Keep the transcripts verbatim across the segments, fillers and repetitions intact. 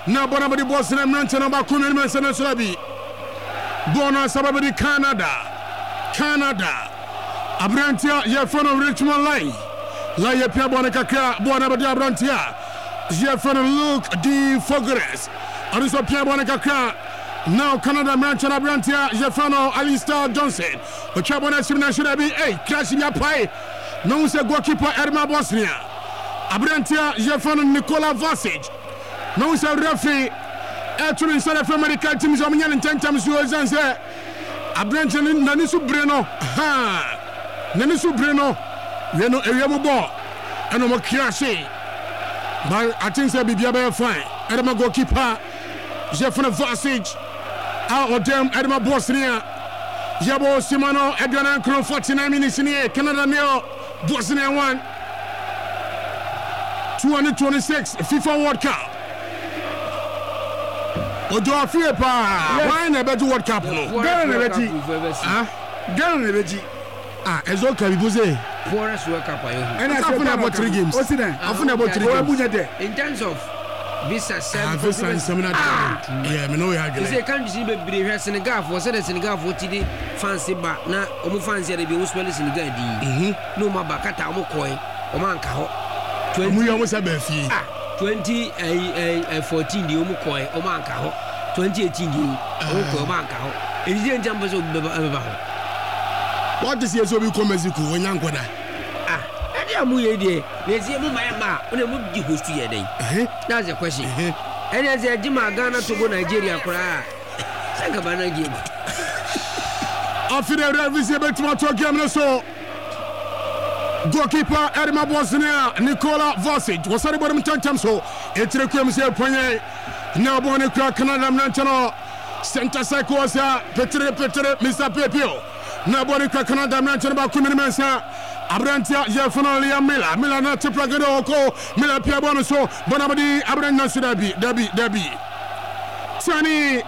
na bonabadi Bosnia Manchana ba kumir mesana surabi bona sababadi Canada Canada Abrantia Jefferson Richmond line la yepia bona kakra bonabadi Abrantia Jefferson Luke D Fogres Ariso pia bona kakra now Canada Manchana Abrantia Jefferson Alistair Johnson o chabona simna surabi eh crash ya pai no se goalkeeper Erma Bosnia Abrantia Jefferson Nikola Vasic no se referee etun inside of medical team so manya ntentam so zanse Abrantia nani su breno ha nani su breno we no ewem ball eno mo kiase but I think say bibia be fine Erma goalkeeper Jefferson Vasic out of them Erma Bosnia Yabo Simano Edwana Kron forty-nine minutes in here Canada nil Bosnia one twenty twenty-six FIFA World Cup Ojo afie pa why na beji World Cup no Ghana na beji ah Ghana na beji ah ezo ka bibuze Forest World Cup ayo and I say about three games afuna about three games in terms of visa seven visa seminar yeah me know we have you say countries be be Senegal for say the Senegal for tidi fancy ba na omo fancy dey be wo spell Senegal di mhm no ma ba kata omo koi omo anka ho twenty omo say ba fi ah twenty fourteen di omo koi omo anka ho twenty eighteen di omo koi omo anka ho edi en jambo so be ba ho what is here so be come Mexico onyan koda ah edi amu ye die lezi mu ma ma una mu di host ye den that's the question and as a Jima Ghana to go Nigeria kura sanga bana game after the revise betima to game so goalkeeper Erma Bosnia Nikola Vasic was sorry bottom tantam so etre kwem se ponye na bone kura Canada mnantano center cycle sa petre petre Mister Pepio na bone kura Canada mnantano ba kumini mensa Abrantia Jefferson Liam Miller Miller na tiplagado oko Miller pia bono so bonabadi Abrantia Sudabi Dabi Dabi Sani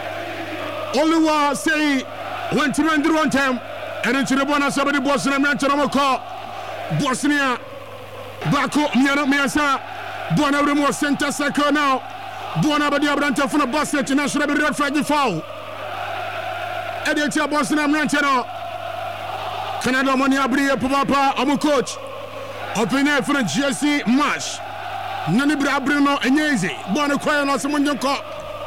Oluwa say when to run one time and into the bonus somebody Bosnia Manchana ko Bosnia Bako Miana Miasa Bona Remo center circle now bonabadi Abrantia from the Bosnia international red flag foul Edetia Bosnia Manchana Canada money abriye papa amu coach opinion for the G S C match nani bra abrino enyezi bona kwaya no semunjo ko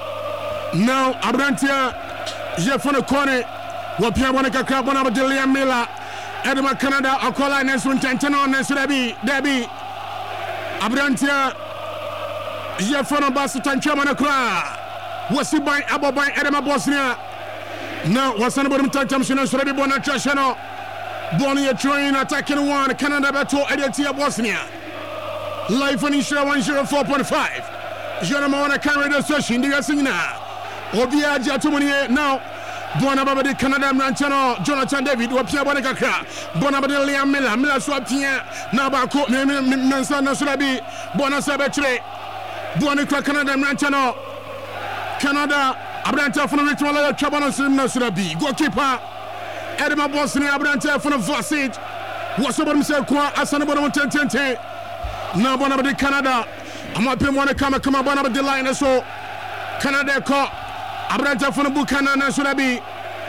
now Abrantia Jefferson Kone wapia bona kakra bona Adelia Miller Edema Canada akola nesu ntenteno nesu debi debi Abrantia Jefferson basu tanchama na kra wasi ban aboban Edema Bosnia now wasana bodum tancham sino surabi bona trashano Bonnie train attacking one Canada battle Edetia Bosnia live on Insura one oh four point five Jonama wana carry the session the Yasina Obia Jatumuni now Bonabadi Canada Manchano Jonathan David Wapia Bonakaka Bonabadi Liam Miller Miller Swapia Nabako Nansana Sulabi Bonasabetre Bonica Canada Manchano Canada Abranta from Richmond Chabana Sulabi goalkeeper Edema Bosnia Abrantia from Vasic was over himself kwa asana bono ten ten ten na bona de Canada amape mo na kama kama bona de line so Canada ko Abrantia from Bukana na so bi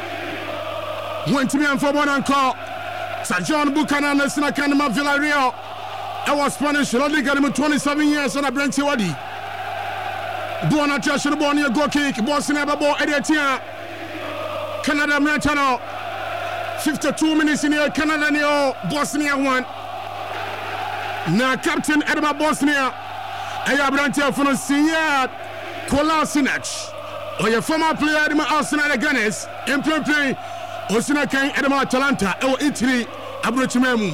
went to me and for bona ko Sir John Bukana na sina kan ma Villarreal I was Spanish only got him twenty-seven years on Abrantia wadi bona trashin bona go kick Bosnia babo Edetia Canada Manchano fifty-two minutes in here, Canada nil, Bosnia one. Now, Captain Edema Bosnia, I have Abrantia from Senior Kolasinac. Or your former player, Edema Arsenal Gunners, in play play, Osina Kang Edema Atalanta, or Italy, Abrachimemu.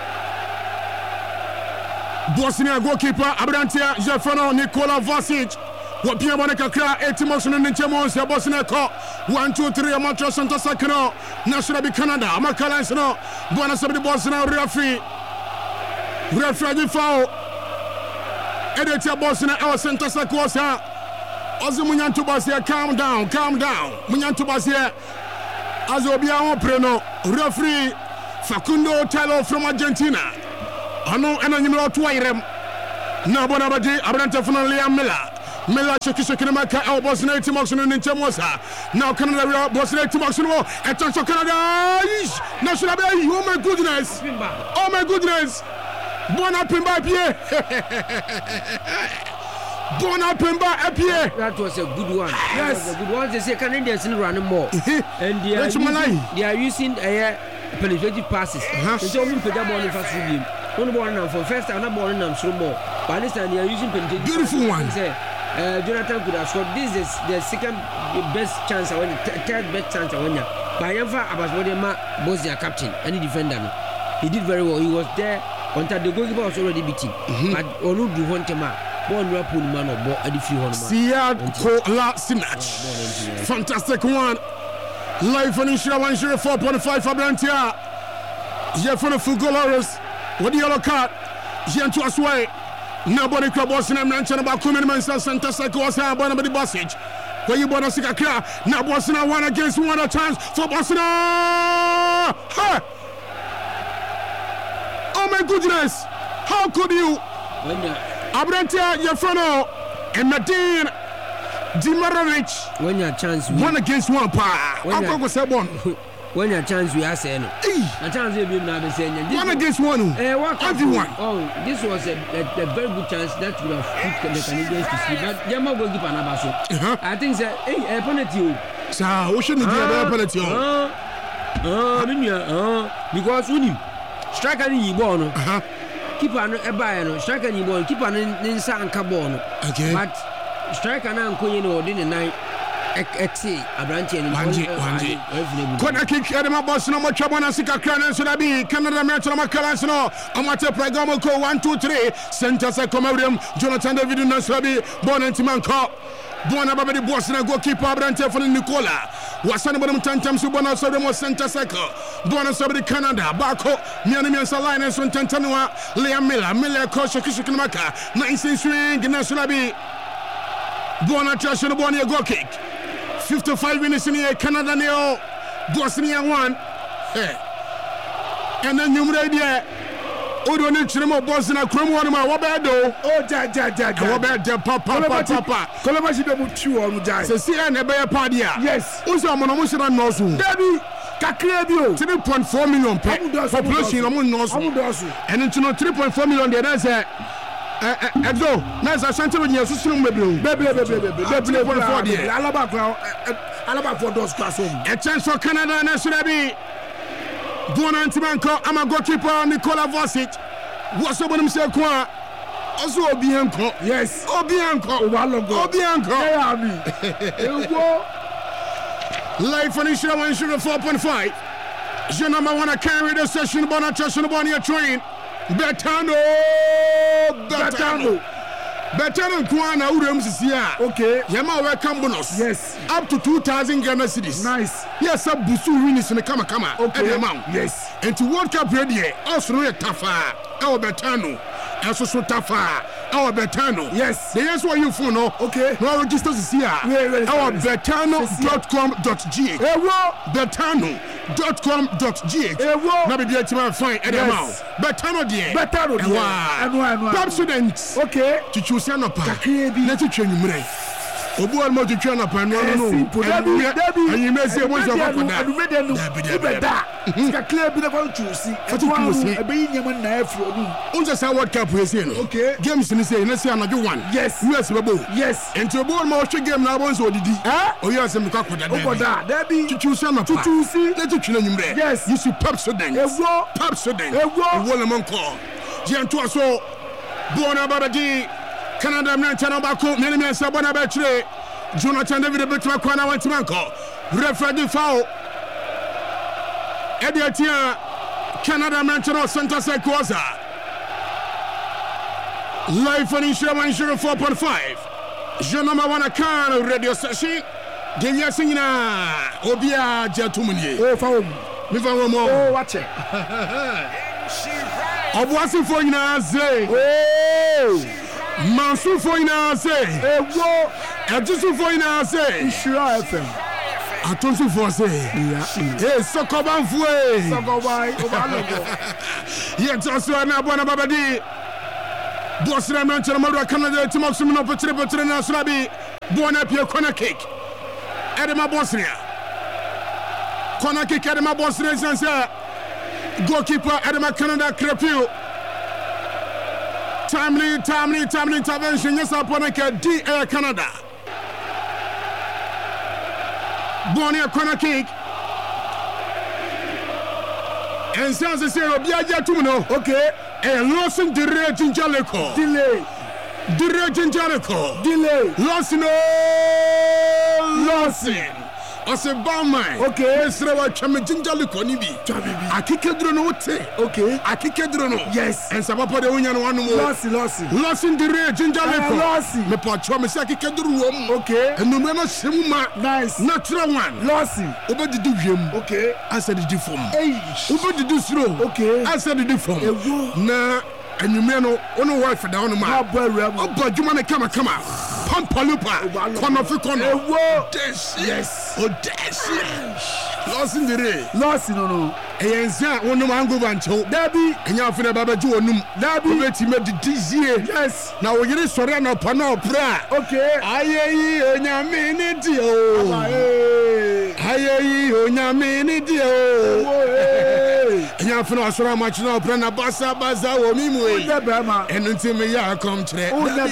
Bosnia goalkeeper, Abrantia, Jefferson Nikola Vasic. What Pia Bonacacra, eighty motion in the Chemos, Bosnia Co. One, two, three, Amatros Santa Sacano, National Canada, Amacalansano, Bonasabdi Bosnia, referee, referee foul, Editor Bosnia, our Santa Sacosa, Ozumunyantu Basia, calm down, calm down, Munyantu Basia, Azobia Preno, referee, Facundo Telo from Argentina, Ano, and animal to Irem, Nabonabadi, Abranta from Liam Miller. Mela Chucky Shakinamaka, our boss, and eighty marks in Chamosa. Now Canada, boss, and eighty marks in war. Attention, Canada. National Bay. Oh my goodness. Oh my goodness. Bon up in by Pierre. Bon up in by Pierre. That was a good one. Yes, a good one. They say Canadians in running more. And they are That's using, my they are using a penetrative passes. They say only put that ball in fast game. One ball now for first time, ball in some more. By this time, they are using penetrative. Beautiful one. Uh, Jonathan could have scored. This is the second best chance I won, third best chance I won. By Yanfa Abaswadema was their captain, any defender. He did very well. He was there until the goalkeeper was already beaten. Mm-hmm. But Oludu Hontema, born Rapul man or bought a few hundred. Siad Kola Sinach. Fantastic one. Live on Insura one zero four point five for Blantia. Jeffon Fugolores. What the yellow card? Jan to Asway. Nobody club was in a mention about Kuman Mansa Santa Sacosa, Bonabody Bossage. Where you bought a Sikakra, now Boston one against one a chance for Boston. Ha! Oh my goodness! How could you? Abrantia Yafano and Nadine Dimarovich. When your chance, one against one pa. Uncle was a one. When your chance we are saying, a chance we will not be saying one against one. Everyone. Oh, this was a, a, a very good chance that would have put the Canadians to sleep. But Yama will give an abaso. I think that hey, a penalty. So, we shouldn't have a penalty. Ah, because we need strike any born. Keep on a buyer, strike any born, keep on in Sanka born. Okay. But strike an uncle, you know, didn't night. Exi Abranti and Wanji Wanji. Kona kick Edema Boston, Mochabana Sika Clan and Sudabi, Canada Metro Macalansano, Amate Pragamo one two three, Center Comodium, Jonathan David Nasabi, Bon and Timanko, Bonabadi Boston, goalkeeper Abrante for Nicola, Wasanabam Tantam Subana Sodemo Center Cycle, Bonasabri Canada, Bako, Mianimian Alliance on Tantanua, Liam Miller, Miller Coach Kishikamaka, nineteen swing, Nasulabi, Bonatrash and Bonia go kick. fifty-five minutes in here, Canada nil, Bosnia one. Hey. And then you made it. Odo ni chiremo Bosnia Chrome one ma wabedo. Oh ja ja ja ja. Wabedo papa papa papa. Kolema shi be mu two on jai. Se si en e be padia. Yes. Uso mo no mo shira nosu. Dabi kakra bi o. three point four million pe. Population mo nosu. And into no three point four million there na say Edo, nice Ashanti with you, Susum Baby, Baby, Baby, Baby, Baby, Alaba, Alaba for those classroom. A chance for Canada and Sudabi. Bonantimanko, I'm a goalkeeper, Nicola Vosic. What's up with himself? Also, Obianco. Yes, Obianco, Obianco. Live on Insura one zero four point five. Je number one, I carry the session, Bonatrash, Bonia train. Betano, Betano, Betano, Kwana, Urams is here. Okay, Yama, welcome bonus. Yes, up to two thousand Ghana cedis. Nice. Yes, a Busu winners in the Kama Kama. Okay, amount. Yes, and to World Cup ready, also a Tafa, our Betano, also so Tafa, our Betano. Yes, the answer you phone. Okay, no registers is here. Our Betano dot com dot g h. Betano. dot com dot g h. Now be the team fine at the amount. Betano dear. Betano dear. And one. Top students. Okay. To choose an upper. Let it change me. Obu almo to train up and no no. And you may say once you walk on that. Clear be the one to see. A be Yaman Nafro. Unja sa World Cup we say no. Okay. Games ni say let's say another one. Yes. U S babo. Yes. And to board more game na bonso odidi. Eh? O yes me kwa koda. Okoda. There be to choose an upper. To choose. Let it train you. Yes. You see pop students. Ewo. Pop students. Ewo. Ewo le mon call. Jian to so Bona Babadi Canada man channel bako many men say Bona Betre. Jonathan David Betma Kwana went to Manco. Referee foul. Ediatia Canada Manchester Center Sequoza. Live on Insura one zero four point five. Je number one account radio station. Delia Singina Obia Jatumuni. Oh, foul. Me foul more. Oh, watch it. Obuasi for Inaze. Oh. Mansu for Inaze. Ewo. Ajusu for Inaze. Insura F M. Atonsu for say. Yeah. Eh, Sokoban Fue. Sokoban. Obalogo. Yet also na bona babadi. Bosnia Manchester Madura Canada Timoxum no Petre Petre na Srabi Buona Pia corner kick Edema Bosnia corner kick Edema Bosnia Sansa goalkeeper Edema Canada Crepio timely timely timely intervention yes upon a D Air Canada Buona corner kick and Sansa Zero Biaja Tumino okay. And Lawson delay Jinjalico. Delay. Delay Jinjalico. Delay. Lawson. Lawson. I said, Bowman. Okay. Mister Wacham Jinjalico Nibi. I kick a drone. Okay. I kick a drone. Yes. And Sabapa the Union one more. Lawson. Lawson. Lawson delay Jinjalico. Lawson. Me Pacho Misaki Kadru. Okay. And no man Simuma. Nice. Natural one. Lawson. Over the Dubium. Okay. I said the deform. Over the Dusro. Okay. I said the deform. Na and you may know ono wife for down ma oba juma na kama kama pampalupa kono fi kono yes yes oh yes lost in the ray lost no no eyensia wonu mango bancho dabi enya afina baba ju onum dabi obeti me dizie yes na wo yire sore na pa na opra okay ayeyi onyame ni di o ayeyi onyame ni di o enya afina asora ma chi na opra na basa basa wo mi mu e enu ti me ya come tre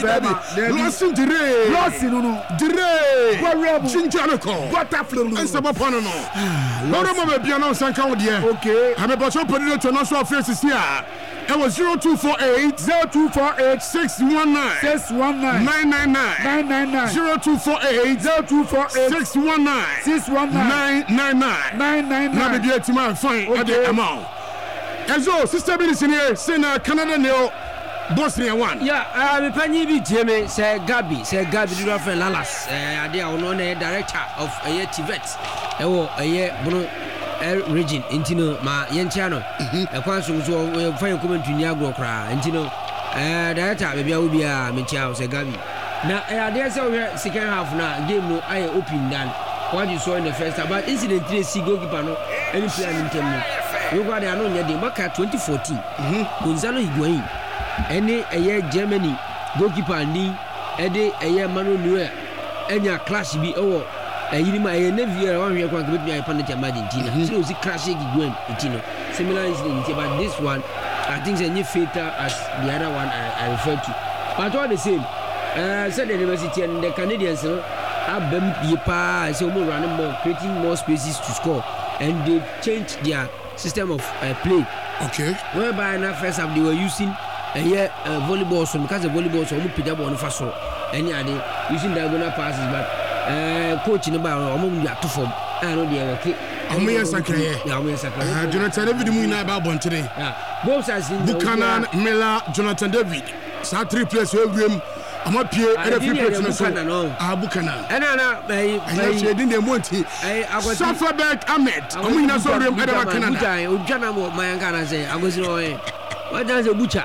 lost in the ray lost no no the ray chinjano butterfly ensa papa no no no mo be bia no sanka wo de okay I'm about to put it to national faces here. It was zero two four eight zero two four eight six one nine six one nine nine nine nine nine nine nine zero two four eight zero two four eight six one nine six one nine nine nine nine nine nine. Now the dear team fine at the amount. And so sister Billy in here saying Canada nil Bosnia one. Yeah, uh, me panyi bi Jimmy say Gabi say Gabi do friend Lalas. Uh, ade a ono na director of a Tibet. E wo eye Bruno region intino ma yenchano e kwan so so fa commentary ni agro kra intino eh data be bia obi a mentia say Gabi na e ade say we second half na game no aye open dan what you saw in the first half but incident three see goalkeeper no any player in term no we go there no nya dey maka twenty fourteen Gonzalo Higuain any eye Germany goalkeeper ni e dey eye Manuel Neuer enya clash bi ewo ayiri ma ye Nevia one hwe kwa kebetumi ay penalty Argentina so ozi crash Higuain intino similar incident but this one I think is fatal as the other one I, I referred to but all the same uh said the university and the Canadians no abem yepa say we run more creating more spaces to score and they changed their system of uh, play okay whereby in the first half they were using a year uh, volleyball so because the volleyball so we pida ball no fa so any are they using diagonal passes but uh, coach in ba omo ya to form I know they okay omo ya sakre ya omo ya sakre Jonathan David mu na ba bontere yeah goals as in Buchanan Miller Jonathan David sa three players we wiem ama pie era free play no so ah Buchanan ena na eh eh din dem monti Safaberg Ahmed omo ina so wiem era Canada ujana mo mayanga na say agosi no eh what does a butcher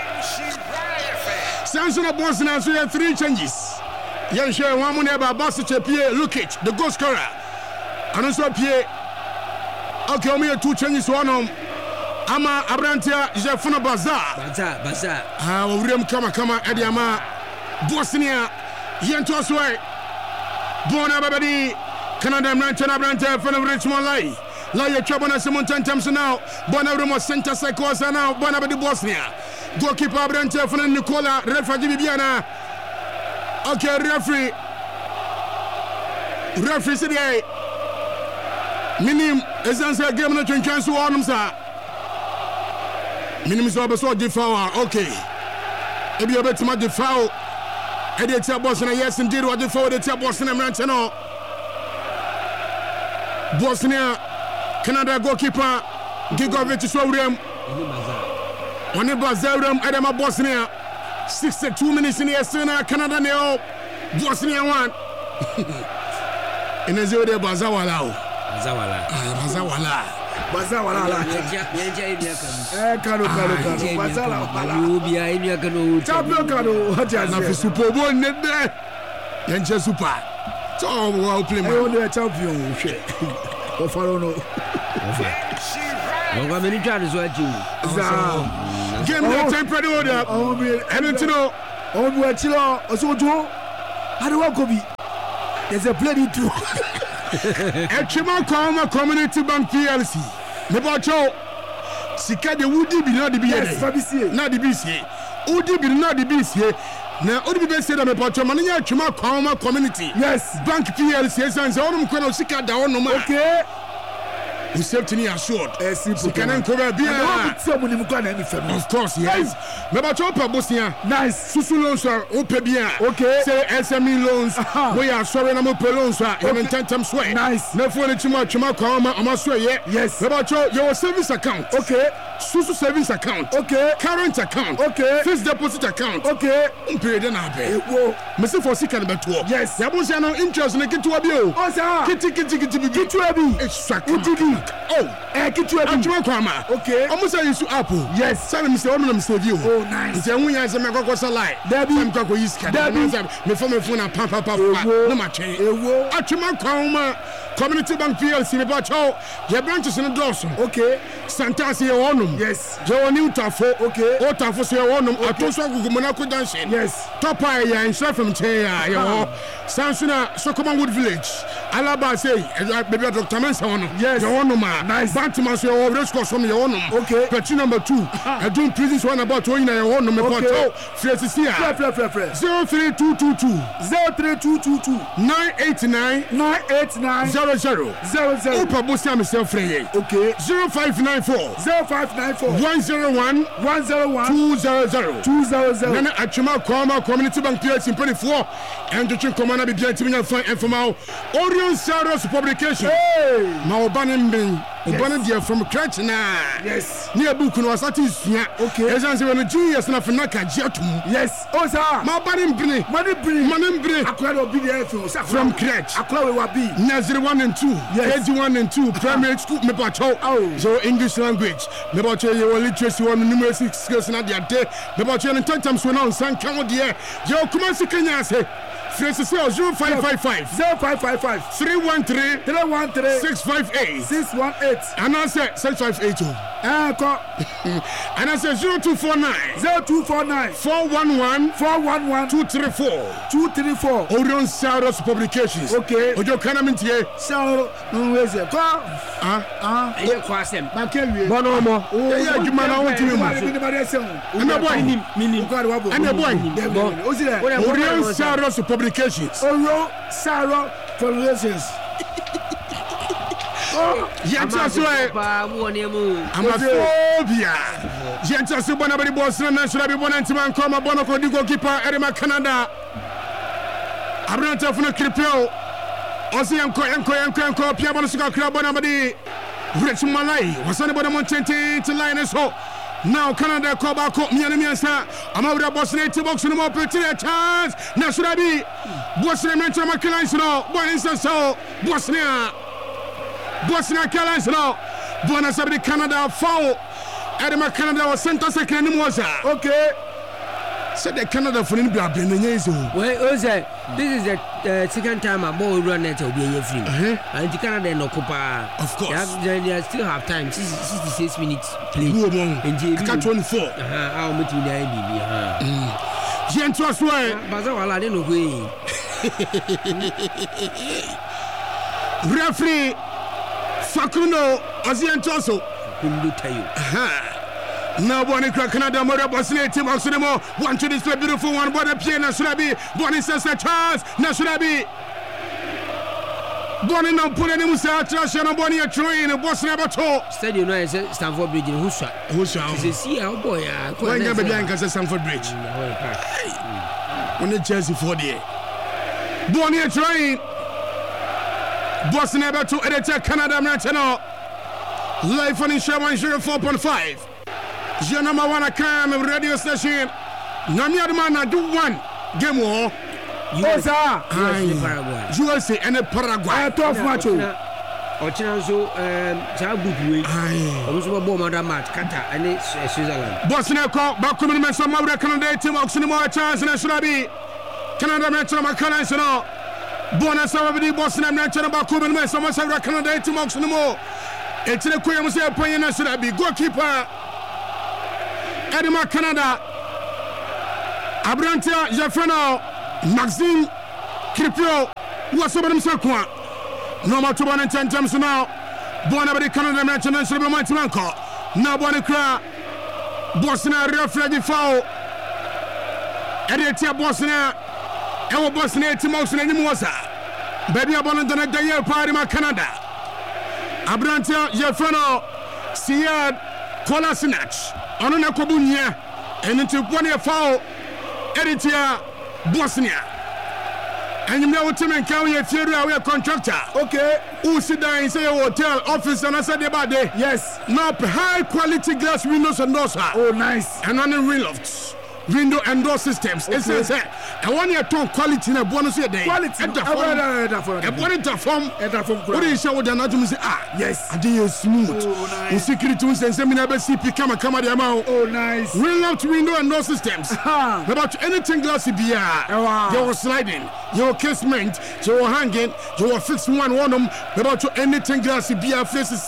Samson Bosnia so three changes Yan share one money about Basic Pierre Lukic, the goal scorer. And also Pierre. Okay, only two changes one on. Ama Abrantia Jefuna Bazaar. Bazaar, Bazaar. Ah, William Kama Kama Ediama Bosnia. Yentos way. Bona Babadi. Canada Manchester Abrantia from Richmond Lai. Lai Chabona Simon Tantamson now. Bona Remo Center Secosa now. Bona Babadi Bosnia. Goalkeeper Abrantia from Nicola Refa Bibiana. Okay, referee. Referee said, "Hey, minim essential game na twenty so on sir. Minim so be so defoul. Okay. Ebi obetima defoul. E dey tell boss na yes indeed what defoul dey tell boss na man no. Bosnia Canada goalkeeper Gigovic so rem. Oni Bazaar rem Adama Bosnia. sixty-two minutes in the Eastern Canada nil Bosnia one in zero de Bazawala Bazawala Bazawala Bazawala eh kano kano kano Bazawala you be a nya kano champion kano what you na Super Bowl net there yenche super so we play man we champion hwe o faro no ofa o ga meni twa so achi za game that temporary order ɛno nti no ɔmo bi akyirɛ ɔsɛ ojo adewa kobi there's a play too ɛtwema kɔma community bank P L C mebɔkyɛw sika de wudi bi na de bi yɛ na de bi sie wudi bi na de bi sie na odi bi be say da mebɔkyɛw ma no nyɛ atwema kɔma community yes bank P L C ɛsan sɛ ɔnom kɔ na sika da ɔnom a okay you safety ni assured sika na nkɔba bia of course yes mebɔkyɛw pa bosia nice susu loans a wopɛ bia okay say S M E loans we are sorry na mo pɛ loans a yɛn ntantam so ɛ nice na fo ne chima atwema kɔma ɔma so yɛ yes mebɔkyɛw your savings account okay susu savings account okay current account okay fixed deposit account okay mpere de na abɛ ewo mesi for sika ne bɛtoɔ yes yabosia no interest ne ketewa bi o ɔsa kiti kiti kiti bi ketewa bi esaka utigi oh eh ketewa bi atwema kɔma okay ɔmo sɛ yusu app yes sɛ me sɛ ɔmo na me save you oh nice nti ɛho yɛ sɛ me kɔkɔ sɛ lie dabi sɛ me kɔkɔ yi sika dabi me fɔ me fo na pa pa pa na ma twɛn ewo atwema kɔma community bank P L C ne ba kyɛw yɛ branches no dɔɔso okay santase yɛ wɔnom yes yɛ wɔ new tafo okay o tafo so yɛ wɔnom ato so agugu monaco junction yes tɔpa yɛ nhyɛ fam kyɛn a yɛ wɔ sansuna sokoma wood village alaba sei baby Doctor Mensa wɔnom yes yɛ wɔnom a nice bantama so yɛ wɔ race course wɔnom yɛ wɔnom okay petri number two ɛdun prisons one about wɔn nyinaa yɛ wɔnom mepɔ tɔw firi sisi a frɛ frɛ frɛ frɛ zero three two two two zero three two two two nine eight nine nine eight nine zero zero zero zero upa bosia mesɛ frɛ yɛ okay zero five nine four zero five nine four one zero one one zero one two zero zero two zero zero nana atwema kɔma community bank P L C mpanifoɔ ɛntwetwe nkɔma na bibia ntimi nya fa ɛmfama wo Orion Saros publication ma ɔba ne mbin ɔba ne deɛ from crutch na yes ne book no wasate sua okay ɛsan sɛ wɔn two years na fina ka gye atum yes o sa ma ɔba ne mbini ma ne biri ma ne mbini akora de obi de efi o sa from crutch akora we wa bi nursery one and two yes K G one and two primary school me pa chow oh so English language me pa chow ye literacy one numeracy skills na dia de me pa chow no tantam so na nsan kan wo de ye okuma sikanya ase Fresh zero five five five zero five five five three one three three one three six five eight six one eight and I say six five eight oh eh ko and I say zero two four nine zero two four nine four one one four one one two three four two three four Orion Saros publications okay ojo kana mintie so no we say ko ah ah e ko asem ba ke wie bono mo e ya adwuma na won timi mu ni ba de sem ana boy minim minim ko wa bo ana boy o si le Orion Saros publications Orion Saros publications yɛnkyɛ so ɛ amaphobia yɛnkyɛ so bɔna bɛde bɔ sena na nhyira bi bɔna ntima nkɔma bɔna kɔdi goalkeeper ɛrema Canada aberantafo no kiripeo ɔsɛ yɛnkɔ yɛnkɔ yɛnkɔ yɛnkɔ pia bɔno so kakra bɔna bɛde Rich Malai wɔsane bɔna mo ntentente line ne so now Canada kɔ baako mmiɛne mmiɛnsa amawura bɔsena ti box no ma ɔpɛtire chance na nhyira bi bɔsena mmerɛnkyerɛ ma kelines no bɔne nsɛ sɛ bɔsena Bosnia Calais no Bona Sabri Canada foul Edema Canada was center second in was okay said the Canada for him be abrenezo well Ose this is the uh, second time a ball run net will be a free uh-huh. And the Canada no copa of course they, they still have time sixty-six minutes play and twenty-four uh-huh how much will they be uh-huh Jento aswe baza wala de no way referee Fakundo Azientoso Kundu Tayo. Now one in Canada, Mora Bosnia team of Cinema, one to display beautiful one, but a piano Surabi, Bonnie says a chance, Nasurabi. Bonnie no put any Musa, Trash and Bonnie a train, a Bosnia Bato. Stadium no is Stanford Bridge in Husha. Husha. Is a sea, oh boy, I never began as a Stanford Bridge. On the Jersey for the Bonnie a train. Boston able to edit Canada Martino live on Insha one oh four point five. Your number one account of radio station. Namia man do one game war. U S A Paraguay. U S A and Paraguay. A tough match. Ochina so um cha group way. Omo so bo mother match Qatar and Switzerland. Boston call back coming some of the Canada team oxen more chance and should be Canada Metro Macana so Bona Savadi Boston and National Bakuman, some of the Canada to Mox no more. It's a Queen say, Payana should be goalkeeper. Edema Canada Abrantia Jeffreno Maxime Kirpio Wasobanum Sakwa no matter one and ten times now Bonabadi Canada Manchester and Shabba Mantimanko now Bonacra Bosnia referee foul Editia Bosnia Ewo Bosnia Timos and Mosa Baby Abonadana Dayer Party Canada Abrantia Jeffreno Siad Kolasinac Anona Kobunya and into one year foul Editia Bosnia and you know Tim and County if you're a contractor. Okay. Who sit down and say a hotel office and I said about day. Yes. Now high quality glass windows and doors. Oh nice. And on the real lofts. Window and door systems. Okay. It says I want your tone quality in a bonus a day. Quality. At the form. A bonnet form. At the form. What is your anatomy? Ah, yes. I do smooth. Oh, nice. Security and seminar C P come and come at the amount. Oh, nice. Real loft window and door systems. About anything glassy beer. Wow. You were sliding. Your casement. You were hanging. You were fixed one one them. About anything glassy beer faces.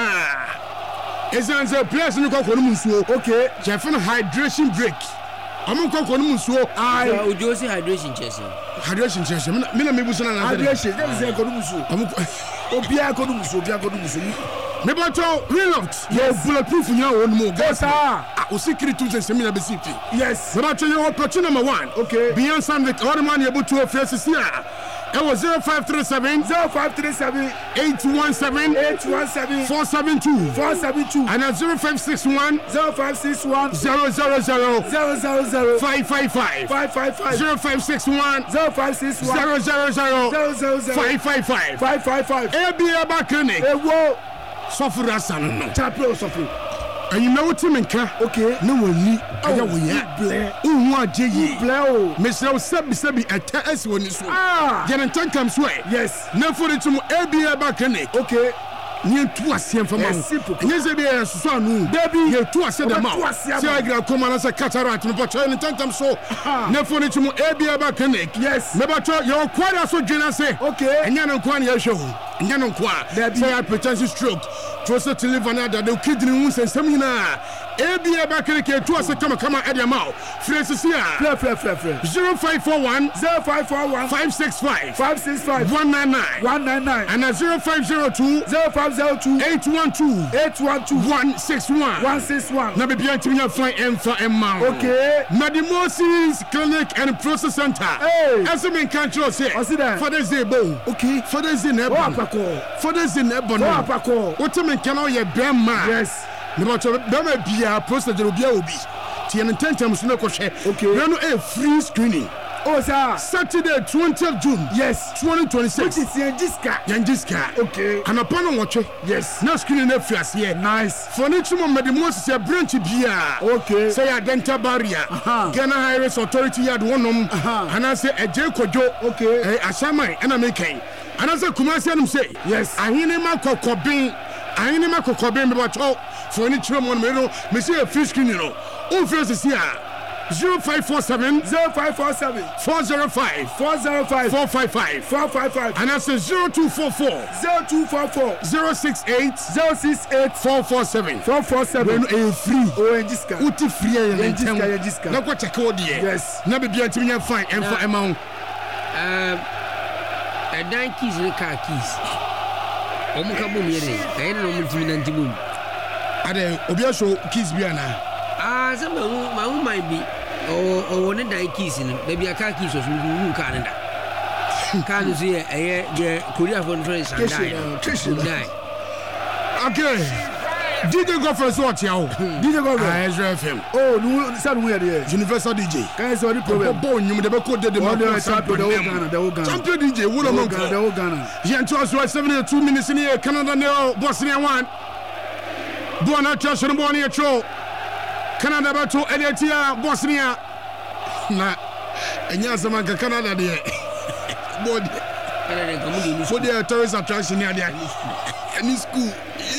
Yeah. It's a place in the Coconumus. Okay. Jeffin hydration break. I'm going to go so I would you say hydration chest? Hydration chest. Mina maybe some hydration. That is a Conumus. Oh, Pia Conumus, Pia Conumus. Maybe to real out. You're bulletproof in your own more. Yes, sir. I will secret to the seminar specific. Yes. But your opportunity number one. Okay. Beyond some with all the money able to face this year. It was zero five three seven zero five three seven eight one seven eight one seven four seven two four seven two and at zero five six one zero five six one zero zero zero zero zero zero five five five five five five zero five six one zero five six one zero zero zero zero zero zero five five five five five five. A B A back clinic. Ewo. Suffer us no. Chapel suffer. And you know what you mean, okay? No one need. Oh, we are blare. Oh, what J. Blare. Mister Sabi Sabi at S when you ah. Get and time comes way. Yes. Now for it to A B A back clinic. Okay. Near to us here from us. Yes, it is son. Baby, you to us in the mouth. See, I got come on as a cataract, but I and time so. Now for it to A B A back clinic. Yes. Never try your quite so generous. Okay. And you're not show. And you're not quite. Say I pretend stroke. Trust to live another the kidney wounds and seminar. A B A back clinic to us come come at your mouth. Francis here. Flare, flare, flare, flare. zero five four one zero five four one five six five five six five one nine nine one nine nine and at zero five zero two zero five zero two eight one two eight one two one six one one six one. Now be behind to me fine and for Emma. Okay. Nadimosis Clinic and Process Center. Hey. As a main control say. I see that. Father's Day bow. Okay. Father's Day never. Father's Day never. What to make can all your grandma? Yes. Never to be a process there will be a obi. T N ten times no question. Okay. No a free screening. Oh, sir. Saturday, twentieth of June. Yes. twenty twenty-six. Which is Yanjiska. Yanjiska. Okay. And upon watch. Yes. Now screening a fias here. Nice. For each one, the most a branch beer. Okay. Say a dental barrier. Uh-huh. Ghana Highways Authority had one of them. Uh-huh. And I say a Jacojo. Okay. A Shamai and a making. And I say, Kumasian say. Yes. I hear him out Kokobin. I hear him out Kokobin about all. For any children, one minute, Monsieur Fish Screen, you know. All first is here. Zero five four seven zero five four seven four zero five four zero five four five five four five five and that's a zero two four four zero two four four zero six eight zero six eight four four seven four four seven. When a free oh Yanjiska. Uti free Yanjiska Yanjiska. Now what check out there? Yes. Now be behind to me fine and for amount. Um, a dan keys in the car keys. Omo ka bom yere. Kaye na omo timi nanti bom. Ade obi aso keys bi ana. Ah, some my own might be. Oh, oh, ne dan keys in. Maybe a car keys or something Canada. Can see a Korea for friends and die. Okay. D J go for what you? D J go for Ezra F M. Oh, no, son we are there. Universal D J. Can I say the problem? Born you the code the Ghana. Champion D J. Who among the whole Ghana. Yen to us was seventy-two minutes in here. Canada now Bosnia one. Bona Josh and Bonnie Cho. Canada about to Edetia Bosnia. Na enya sama ka Canada there. Body. For the tourist attraction near there. Any school.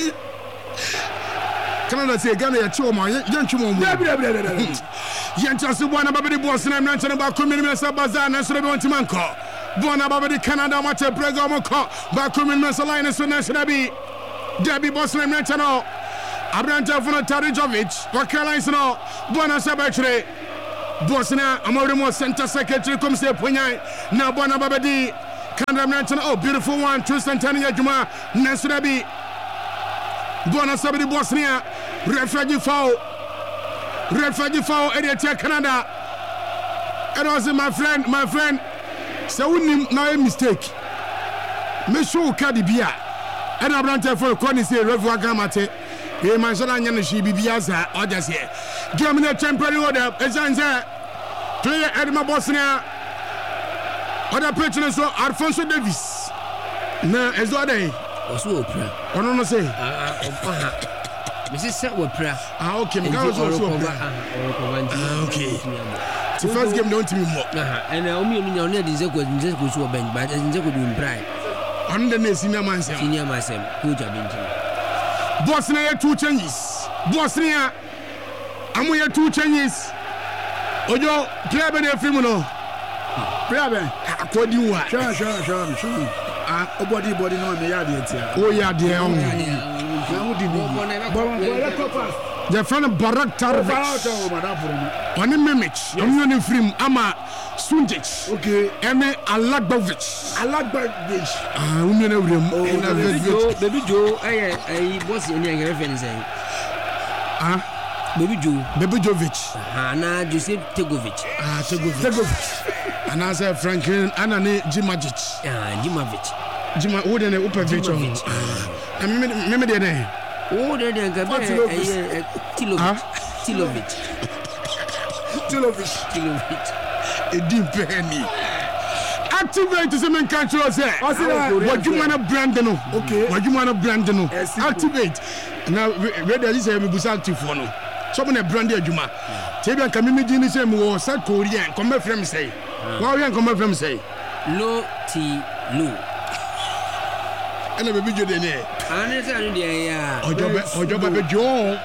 Canada say Ghana ya choma yan chuma mu. Yan chasu bwana babedi Bosnia na nchana ba kumi minesa baza na sura bi wantimanko. Bwana babedi Canada mate brega mo ko ba kumi minesa line so na sura bi. Debi Bosnia na nchana abrante for Tadijovic Wakala no Bona Sabachre Bosnia Amorimo Center Secretary come say Punya na Bona Babadi Kandam oh beautiful one Tristan Tania Juma Nasrabi Bona Sabadi Bosnia refugee foul refugee foul Edia Canada and also my friend my friend so we no mistake me show Cardi Bia and abrante for Connie say revu agamate e man so anya no shi bibia za oja se Germany temporary order ezanze player Edma Bosnia other person so Alfonso Davis na ezode oso opra ono no say ah ah Missus Set opra ah okay me ga oso opra ah okay the first game don't me more aha and omi omi nya only Nzeko Nzeko so bench but Nzeko do imply on the senior man say senior man say coach abinti Bosnia two changes Bosnia amu ya two changes ojo player ben efrim no player ben akodi wa sure sure sure sure ah obody body no me ya de tia o ya de on na udi ni bobo copas the friend Barak Tarvic on Mimic on the film ama Sundic okay ene Alagbovic Alagbovic ah umi na wrem baby Joe baby Joe eh eh boss ni en reference eh ah baby Joe baby Jovic ah na Joseph Tegovic ah Tegovic Tegovic and as Franklin anane Jimagic ah Jimavic Jima wo de ne Upavic ah me me me de ne oh de de ga be eh Tilovic Tilovic Tilovic Tilovic edim penny activate se men kan tro se wajuma na brand no okay wajuma na brand no activate na we dey say me busa active for no so me na brand adwuma te bia kan me di ni say me wo South Korea come frame say wa we come frame say low T low ana baby jo de ne ana say anu de ya ojo ojo baby jo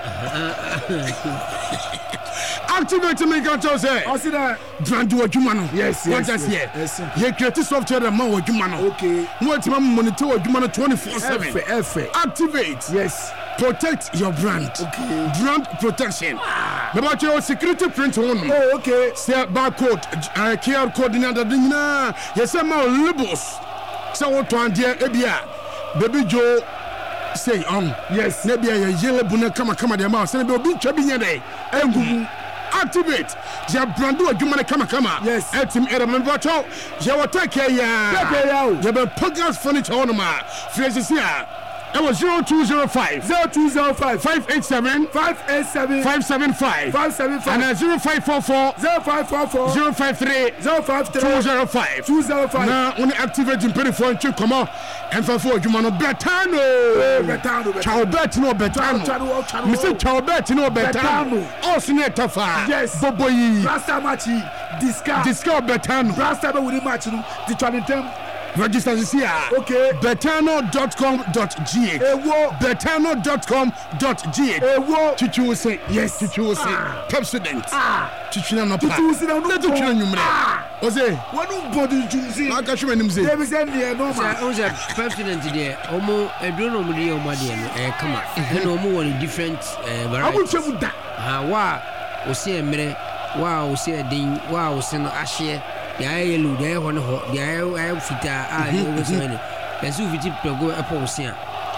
activate me kan tro say o see that brand adwuma no yes yes yes ye create software that man adwuma no okay what man monitor adwuma no twenty-four seven F F activate yes protect your brand okay brand protection about your security print on oh okay say barcode uh, Q R code na da dinna yes ma labels say what one there ebia baby Joe say on yes na bia ye yele buna kama kama de ma say be obi twa bi nya dey engugu activate your brand adwuma kama kama yes etim era me bacho ye wotake ya take ya o ye be podcast furniture on ma fresh here. It was zero two zero five zero two zero five five eight seven five eight seven five seven five five seven five and uh, zero five four four zero five four four zero five three zero five three two zero five two zero five. Now only activate in penny for you come on and for for you man betano betano ciao bet no betano Mister ciao bet no betano oh senior tafa yes boboyi rasta matchi discount discount betano rasta be with match no the twenty register this here. Okay. betano dot com dot g h. Ewo. betano dot com dot g h. Ewo. Chichu say yes. Chichu say president. Ah. Chichu na no pa. Chichu say no. Let you chichu nyumre. O say. Wanu body chichu. Na ka chwe nim say. Dey be say near normal. O say president there. Omo edro no mo dey omo dey no. Eh kama. E no omo one different eh variety. Abu chemu da. Ha wa o say emre. Wa o say din. Wa o say no ahye. Ya yellow, ya one ho, ya I fita ah no so any. Esu fiti pego epo osia.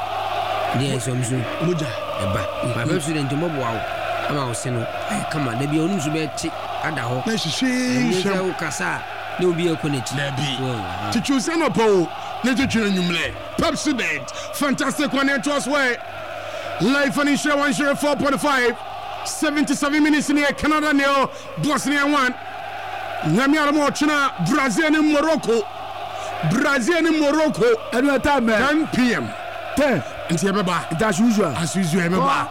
Dey so mso. Moja. Eba. Ba be student mo bo awo. Ama o se no. Eh kama da bi onu so be chi ada ho. Na shishi. Ni se o kasa. Na obi ekonechi. Na bi. Chichu say no po. Na chichu nyumle. President. Fantastic one and trust way. Live on Insure one oh four point five. seventy-seven minutes in here Canada nil Bosnia one. Nyami aramo china Brazil and Morocco. Brazil and Morocco. Any time ten p m ten. It's your baba. It's as usual. As usual, baba.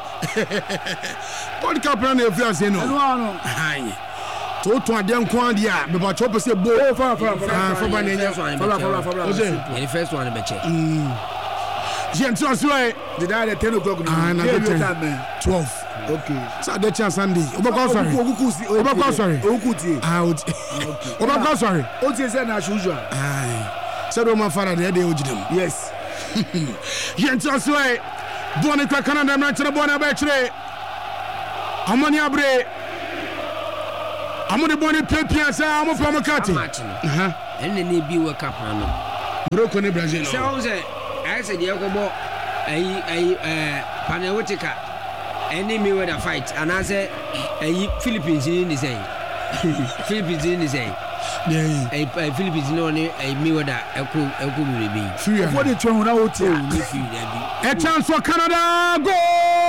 What captain of yours, you know? Aye. To to adem kwan dia, baba chop say bo. Oh, for for for. Ah, for banenya. For for for. Yeah, the first one be check. Mm. Gente, so why? Did I at ten o'clock? Ah, na ten. twelve. Okay. So the chance Sunday. Obako sorry. Obako sorry. Okuti. Ah, okay. Obako sorry. Oti say na as usual. Aye. So do man father there dey ojidem. Yes. Gente, so why? Bone kwa Canada mranchana bone bechre. Amoni abre. Amoni bone pepia sa amo fa makati. Aha. Enne ne bi World Cup no. Morocco ne Brazil. Se on se I said you go bo ai ai eh Panawotica. Enne me with a fight and I say ai Philippines ni say. Philippines ni say. Yeah. Ai Philippines no ne ai me with a eko eko mi be. For the twenty na o ti. A chance for Canada. Goal!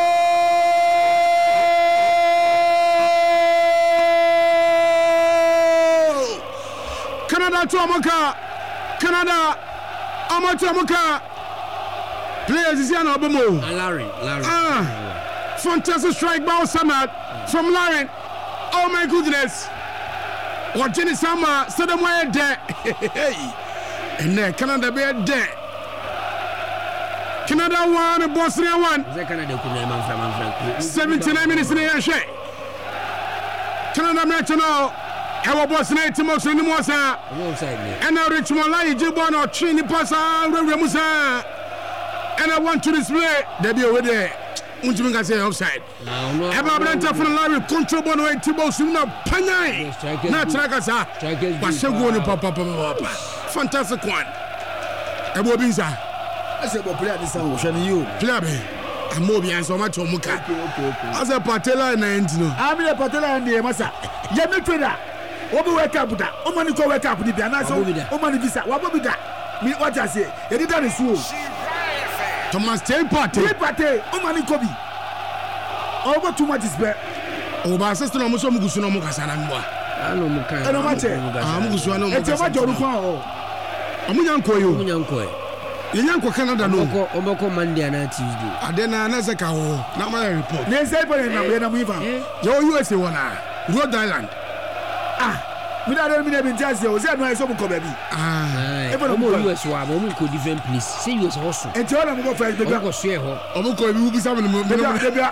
Canada to Amaka. Canada. Amaka to Amaka. Players is here now, Bomo. Larry, Larry. Ah, fantastic strike by Samad from Larry. Oh my goodness. What Jenny Sama said them were dead. And then Canada be dead. Canada one, Bosnia one. seventy-nine minutes in the air. Canada match now. Ewa Bosnia Timos in the Mosa. And now Richmond Lai Jibon or Chini Pasa Remusa. And I want to display. They be over there. Untiminga say offside. Eba Brenta from Larry control bon way Timos in the Panay. Not Tragasa. Bashago ni papa papa. Fantastic one. Ebo Binza. I said, but play this song, shall you? Play me. I'm more behind so much on Muka. As a patella and no. I'm a patella and the Massa. Yemi Trader. Obi wake up with that. Omani go wake up with the Anasa. Omani visa. What will be that? Me what I say. You did that is true. Thomas Tay Party. Tay Party. Omani Kobi. Over too much is bad. Over sister no muso mugusu no mukasa na mwa. Ano muka. Ano mache. Ah mugusu no mukasa. Ete ma joru kwa o. Amunyanko yo. Amunyanko. Yenyanko Canada no. Omoko omoko Monday na Tuesday. Adena na seka ho. Na ma report. Ne say pele na we na mu ifa. Yo U S A wona. Rhode Island. Ah. Me na dem me na bintiase o say no I so mu ko baby. Ah. Ebo mo U S wa mo ko different place. Say U S hustle. Enti ona mo go first baby. Mo ko share ho. Omo ko bi ubi sabe no mo. Me no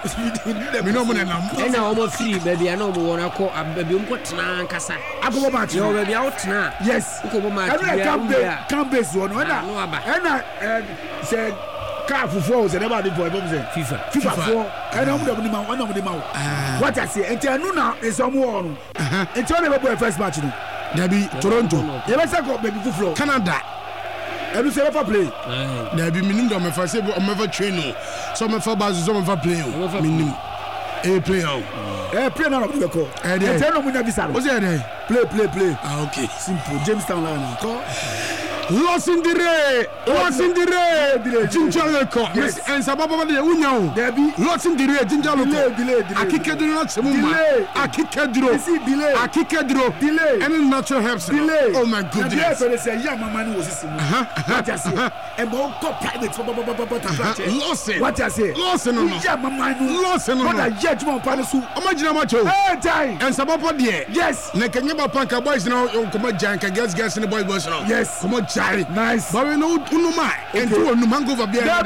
mo na nam. E na omo free baby ana omo wona ko baby omo ko tena nkasa. Agobo match. Yo baby a tena. Yes. Ko bo match. Every camp camp base one. E na e na say car fufuo say never dey for e say FIFA. FIFA for. E na mo dem ni ma, one of them ma. What I say, enti anu na is omo won. Enti ona be boy first match no. Dabi Toronto. You better go baby fufuo. Canada. Ebi say never play. Dabi minim do me fa say o me fa train no. So me fa bazu so me fa play o. Minim. E play o. Eh play na no be ko. E dey. Enti no mo nya visa. O say dey. Play play play. Ah okay. Simple. Jamestown line. Ko. Lost in the ray, lost in the ray, Ginger Leko. Miss and Sababa de Union. Debbie, lost in the ray, Ginger Leko. Delay, delay. I kick it not delay. I kick it drop. Delay. I kick it drop. Delay. Any natural helps. Delay. Oh my goodness. Yes, they say yeah, my man was this. What I say? And go private. Lost it. What I say? Lost it. No. Yeah, my man. Lost it. No. What I judgment panasu. Imagine macho. Hey, die. And Sababa there. Yes. Na kanyeba panka boys now. Come on, Janka. Guess guess in the boy boys now. Yes. Come on. Nice. But we know Unuma and two Numango Bia.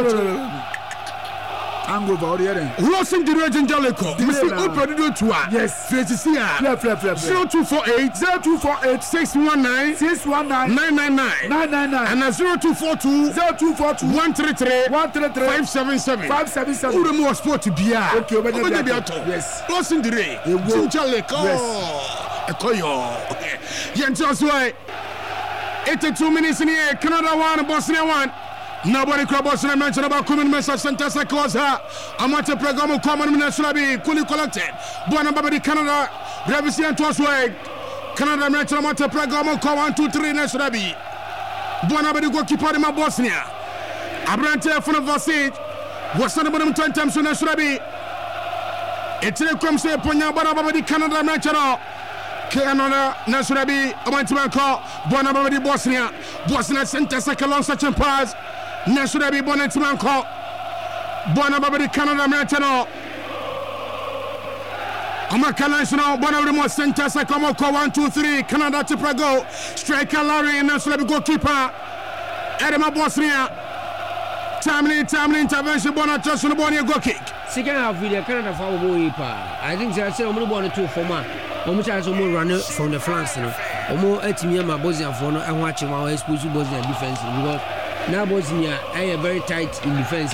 Angover or the other. Losing the Regent Jalico. We see open the two. Yes. Fetisia. Flap, flap, flap. zero two four eight zero two four eight six one nine six one nine nine nine nine nine nine nine and a zero two four two zero two four two one three three one three three five seven seven five seven seven. Who the more sport to be at? Okay, over there. Yes. Losing the Ray. Jalico. Yes. A coyo. Yentos way. eighty-two minutes in the air. Canada one, Bosnia one. Nobody can Bosnia mention about coming message center cycles. I'm at a program of common ministry. Fully collected. Buona Babadi Canada. Revisi and Tosway. Canada mention about a program of one, two, three. Nesrabi. Buona Babadi go keep out in my Bosnia. Abrante from the Vasage. What's the number ten times to Nesrabi? It's a come say Ponya Buona Babadi Canada mention. Canada, Nasrabi, Amantimanko, Bonabadi Bosnia, Bosnia Center Second such a pass, Nasrabi Bonatimanko, Bonabadi Canada Matano, Amaka National, Bonabimo Center Sakamoko, one, two, three, Canada to Prago, striker Larry, Nasrabi goalkeeper, Edema Bosnia, timely, timely intervention, Bonatos, and Bonia go kick. Second half video, Canada for Boipa. I think I said I'm going to want to two for man. Omo charge omo run from the flanks no omo atimi ma Bosnia for no e ho ache ma expose Bosnia defense because now Bosnia eh very tight in defense.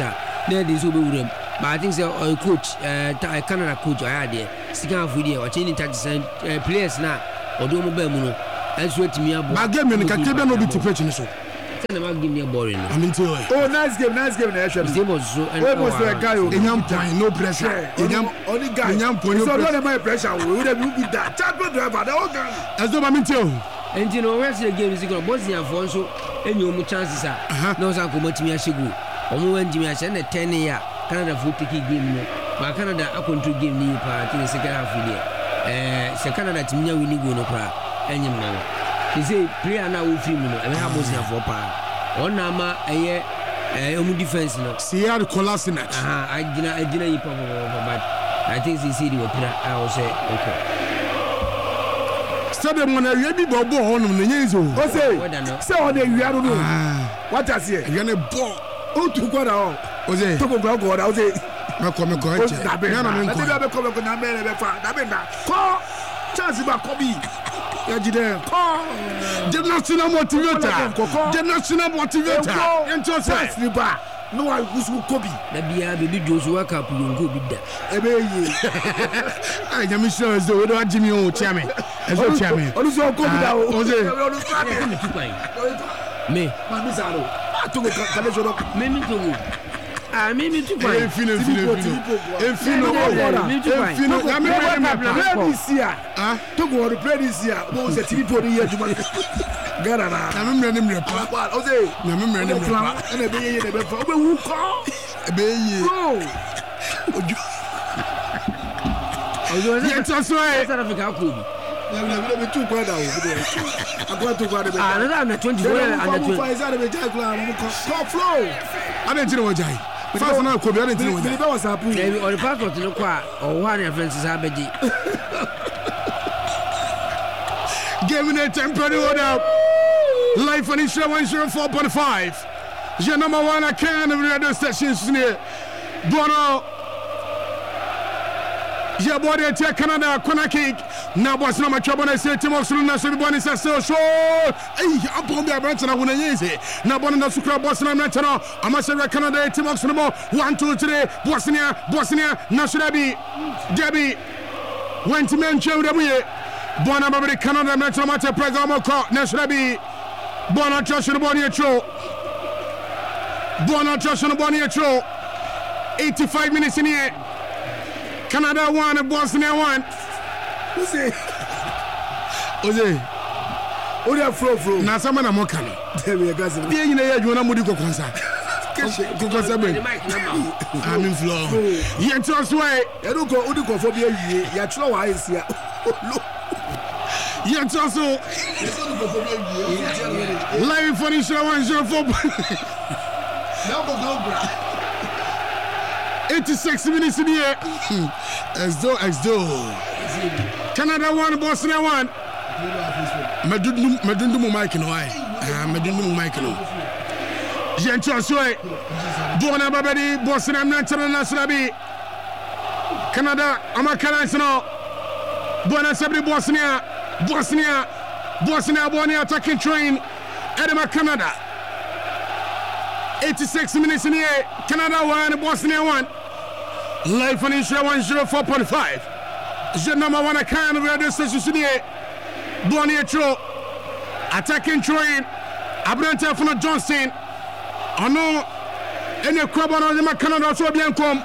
na de so be wuram but I think say uh, coach uh, Canada coach aya de sika afu de o change tactics and uh, players na odo mo ba mu no enso atimi abo ba game ni ka kebe no bi to pitch ni so na ma game ni boring no I mean tell oh nice game nice game na e the same was so and we must a guy o enyam point no pressure enyam only guy enyam point no pressure so no my pressure we would be that champion driver the whole Ghana ezo ba me tell and you know where's the game is going Bosnia for so enyo mu chances a no san ko matimi a shegu omo wanjimi a she na ten year Canada for take game no ba Canada a control game ni pa ti second half there eh se Canada timinya win go no pra enyim na he say player na wo free mu no e ha Bosnia for pa ona ma eye eh omu defense no Sead Kolasinac aha agina agina yi pa but I think he see the opera I will say okay stadium na wi bi bo bo honum na nyenzo o say say on the wi aro no what I say wi na bo o tu ko da o o say to ko go go da o say me ko me ko nche na na me ko na be ko me ko na me be fa da be na ko chance ba ko bi ya jide ko the national motivator the national motivator into say ni ba no wa gusu ko bi da bia baby Josu waka pu yongo bi da e be yi ai nyami show ezo we do ajimi o chiame ezo chiame olu so ko bi da o o say olu so me tu pai me ma mi zaro a to ko ka le joro me mi to ah me mi tu pai e fino fino e fino e fino na me me this year ah to go to play this year mo se tv to the year juma gara na na me mre ni mre pa o say na me mre ni mre pa na be ye na be fa o be wu ko e be ye oju ojo ye to so e South Africa ko bi na na be tu ko da o be agwa tu ko da be ah na na twenty-four and twenty fa isa be jai kula mo ko flow ana ntire wo jai fast na ko bi ana ntire wo jai be whatsapp maybe or the passport no kwa o wa na friends sa be di Give me a temporary order. Life on Isra one oh four point five. Je number one I can of radio stations near Bono. Je body take Canada corner kick. Now boss no match on say Timo Suna so everybody say so so. Hey, up on the branch na wona yeze. Now Bono na sukra boss na match no. Ama say Canada Timo Suna one two three Bosnia Bosnia Nasrabi Debbie went to mention the Bona Babri Canada Metro Mate Pregamoko Nasrabi Bona Josh and Bonnie Tro Bona Josh and Bonnie Tro eighty-five minutes in here Canada one and Bosnia one who's it who's it who's it flow flow na sama na mokani there we go dia nyina ya jona mudi ko konsa ko konsa ben amin flow ye to so e e do ko udi ko fo bi awie ya tro wa asia Yet also live for Isra one oh four. eighty-six minutes in the air. As though, as though. Canada one, Bosnia one. Madundum Madundum Mike no I. Madundum Mike no. Yet also Bona Babadi, Bosnia National Naslabi. Canada, Amakarasano. Bona Sabri Bosnia. Bosnia, Bosnia, Bosnia attacking train. Edema Canada. eighty-six minutes in the air. Canada one, Bosnia one. Live on Isra one oh four point five. Je number one, a kind of radio station in the air. Bosnia Tro. Attacking train. Abrante from Johnston. I know any crab on the Canada so bien come.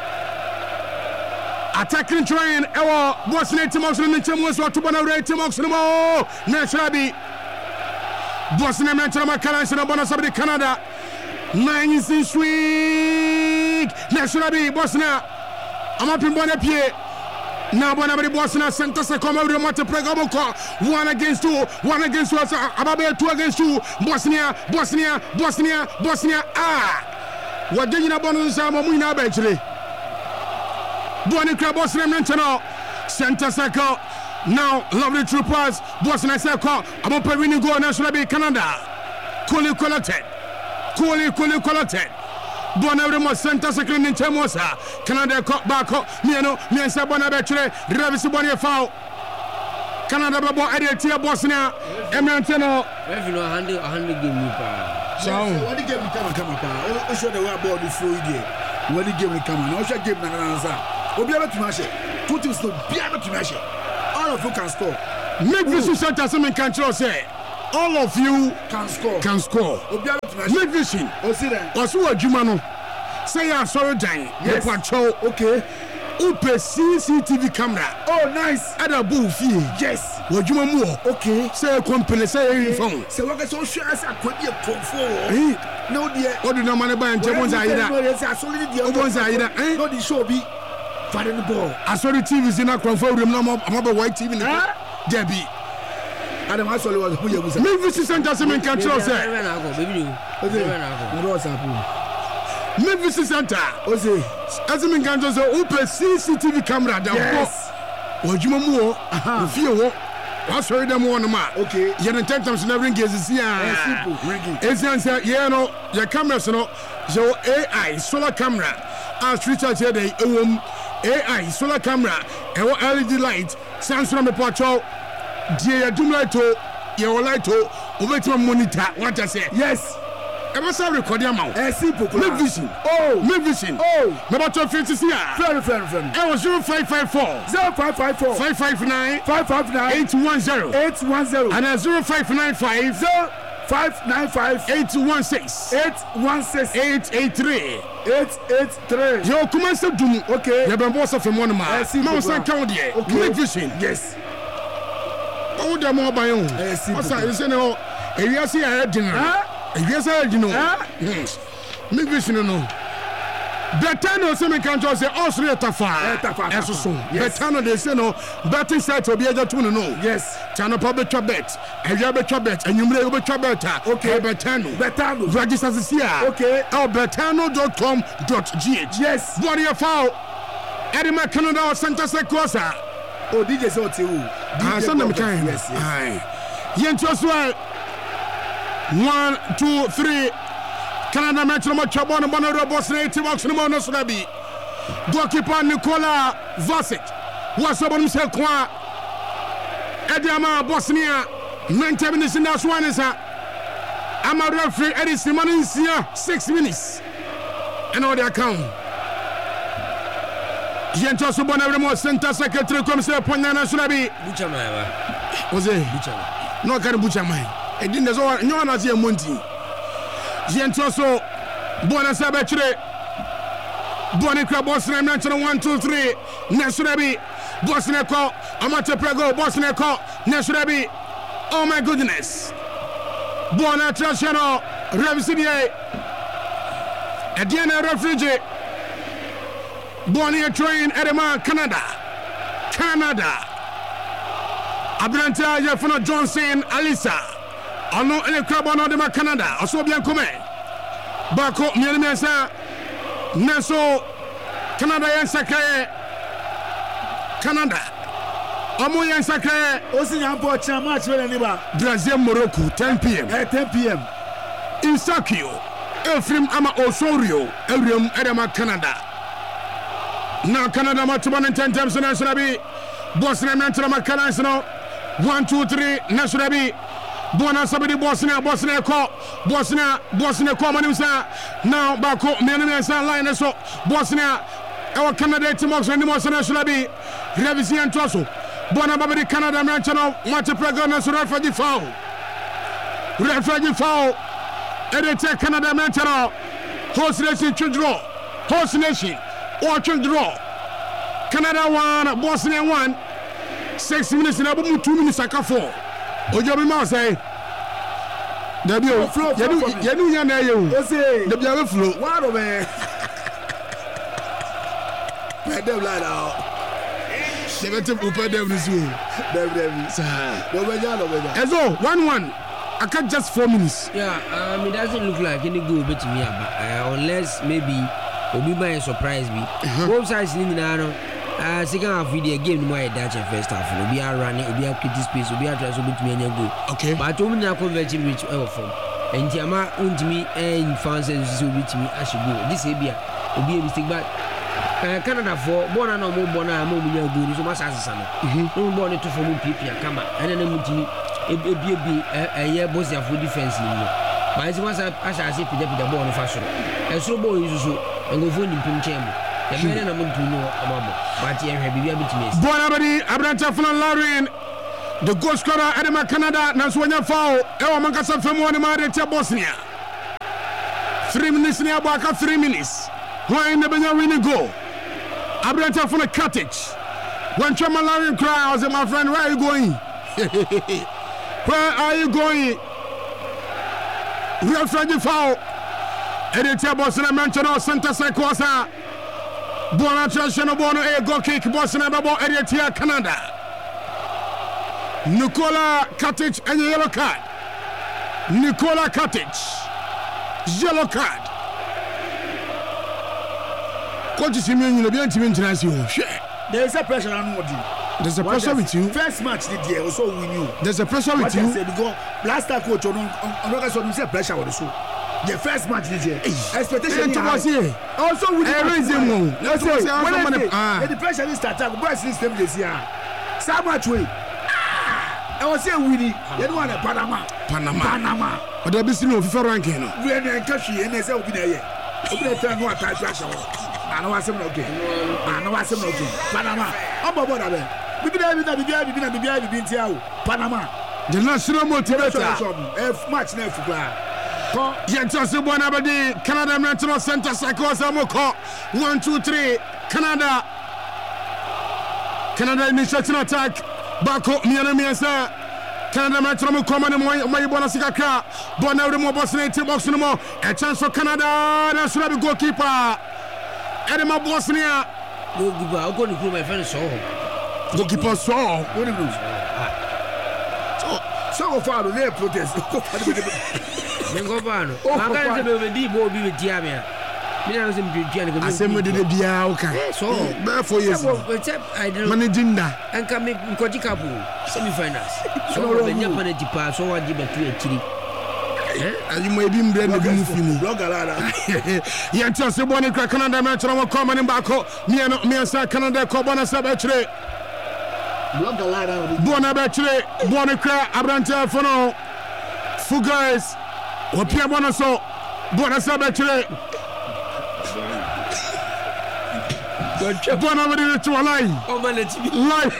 Attacking train, ewa Bosnia Timos and Timos or Tubana Ray Timos no Nasrabi Bosnia Mentor Macalas and Bonasabi Canada nine is in sweet Nasrabi Bosnia I'm up in Bonapie now Bonabri Bosnia Santa Sacoma Remata Pregamoka one against two one against two Ababe two against two Bosnia Bosnia Bosnia Bosnia ah what did you know Bonas Amina Bechley Boni Bosnia Mentano, Center Circle. Now, lovely troopers. Bosnia Circle. I'm up winning goal. National Be Canada. Coolly collected. Coolly, coolly collected. Bonavimo Center Circle in Temosa. Canada cut back up. Miano, Miansa Bonabetre. Ravis Bonia foul. Canada Babo Adia Bosnia. Emerantano. If you know, a hundred game. So what the game come come up. O show the way about the flow here. What the game come now? O show game na na answer. Obi aba to match. Two teams no be aba to match. All of you can score. Make Vision Center some control say. All of you can score. Can score. Obi aba to match. Make Vision. O see that. Oso adwuma no. Say ya sorry dan. Yes. Patrol. Okay. Upe C C T V camera. Oh nice. Ada bu fie. Yes. Adwuma mu. Okay. Say company say phone. Say what so sure as akwadi e confo. Eh. No dear. What do no man buy and Jemon Zaida? No yes, I saw the Obon Zaida. Eh. No the show be father the ball. I saw the T V in a confo room no more about white T V. Debbie. Adam Asole was who you was. Me Vision Center some control say. Baby you. Me Vision Center. Ose. As me control say Upe C C T V camera da. Yes. Adwuma mu o. Fie wo. I saw them one ma. Okay. You know ten times never ring is here. Simple. Ringing. It's answer yeah no your cameras no so A I solar camera as Richard said they um A I solar camera and what L E D light sensor me patrol dia dum light to your light to over monitor what I say. Yes. I must have record your mouth. Eh simple. Me Vision. Oh. Me Vision. Oh. Me about to fifty here. Friend friend friend. I was zero five five four. zero five five four. five five nine. five five nine. eight one zero. eight one zero. And a zero five nine five. zero five nine five. eight one six. eight one six. eight eight three. eight eight three. Yo, commence to do. Okay. You been boss of him one man. Eh, simple, Now bro. count there. Okay. Make Vision. Yes. Oh, the more by own. Eh, simple, What's that? bro. You say no. If you see a dinner. Huh? If you say you know. Huh? Make Vision no. Betano say me control say all three tafa. Eh, tafa, Eso so. tafa. Yes. Betano they say no. Betting site will be able to know. Yes. Channel public bet. If you bet bet and you may be bet. Okay. Betano. Betano. Register this year. Okay. Oh, betano dot com dot g h. Yes. What do you foul? Edema Canada or Santa Secosa. Oh, D J say what you. Ah, send them kind. Yes, yes. Aye. Yento as well. One, two, three. Canada Metro Chabon, Bono Bosnia, Tibox, no Mono Slabi. Goalkeeper Nicola Vasic. What's up on himself? Ediama Bosnia. ninety minutes in that one is a. I'm a referee, Eddie Simonis here. Six minutes. And all the account. Yento Subon, every more center secretary comes to a point and Slabi. Buchama. Was it? Buchama. No, can Buchama. I didn't know no one has a Monty. Yento so Bona Sabetre Bonnie Crab Bosnia National one, two, three, Nasurabi, Bosnia call, Amate Prego, Bosnia call, Nasurabi. Oh my goodness. Bona Trashano, Revisidier, Adiana Refugee, Bonnie train, Edema, Canada, Canada, Abranta Jeffano Johnson, Alisa. Ano ele club ono de Canada aso bien come bako miele mensa naso Canada yan sacré Canada amo yan sacré Osi nyampo cha match we ni ba Brazil Morocco ten p m eh ten p m in Sakio Efrim ama Osorio Ewrem edema Canada na Canada match ban ten times na so bi Bosnia mentra makana no one two three national bi Bona sabidi Bosnia, Bosnia call, Bosnia, Bosnia call manimsa. Now bako menimsa line so Bosnia. Our Canada team of any more national be revision trosso. Bona babidi Canada mention Mate Prego so refugee foul. Refugee foul. Edit Canada mention host nation to draw. Host nation or to draw. Canada one, Bosnia one. Six minutes in about two minutes aka four. Ojobi ma say Debi o flow you know ya na ye o Osi Debi a flow what o man Man dem like that Debi te upa dem ni so Dem dem Sir No be ja no be ja Ezo one one I can't just four minutes Yeah, um, it doesn't look like any goal bet me uh, unless maybe Obi by surprise me. Both sides in the Uh, second half video game no more Dutch first half. Obi are running, Obi are creating space, Obi are trying to beat me and go. Okay. But Obi na converting reach our form. And Jama untimi and fans is beat me as you go. This Abia Obi a mistake but uh, Canada for born and no more born and more go so much as some. No born to form P P come and then mutimi a year Bosnia for defense. but I see once I say pida pida ball no fa so e so ball yi so ngofo ni pim chen mu e me na mo ntunu amabo but ye hwe bibia bitime ball abadi abranta flan Lauren the goal scorer Edema Canada na so nya foul e wo mankasa fam woni ma de te Bosnia three minutes ni abaka three minutes why in the benya winning goal abranta flan Katic when Chama Lauren cry I was my friend where are you going where are you going real friendly foul Editia Bosnia Manchester Center Sequosa Bona Traditional Bono a goal kick Bosnia Babo Editia Canada Nikola Katic and yellow card Nikola Katic yellow card Coach Simeon you be anti international there is a pressure on Modi there's a pressure with you first match the year also win you there's a pressure with you last time coach on on so say pressure with so the first match this year expectation is also with the reason let's say when the pressure is start up boys system this year so much way I was say winning you don't want Panama Panama Panama but there be seen no FIFA ranking no we na kashi and say obi na here obi na tell no attack pressure I know asem okay I know asem okay Panama obo boda be bibi na bibi na bibi na bibi na bibi ntia o Panama the national motivator f match na fukla Yentose Bona Badi, Canada National Center Sakosa Moko. One, two, three, Canada. Canada initiating attack. Bako, Miana Miasa. Canada National Command, my Bonasika. Bona Remo Bosnia, Box no more. A chance for Canada. National goalkeeper. Edema Bosnia. Goalkeeper, I'll go to my friend Saul. Goalkeeper Saul. What do you do? So far, they protest. Nengobano makana se be di bo bi betia me me na se mtwetwa ne ko asem de de bia o kan so be for years managing da anka me nkoji kapu semi finals so be nya penalty pa so wa di betu akiri eh ayi mo ebi mbre na bi mu fini blogarara yenta se bo ne kra Canada me tro mo come ne ba ko me no me sa Canada ko bona sa be kire blogarara bona be kire bona kra abrante fono fu guys Wapia bona so bona sabe chire bona wadi to walai o maneti lai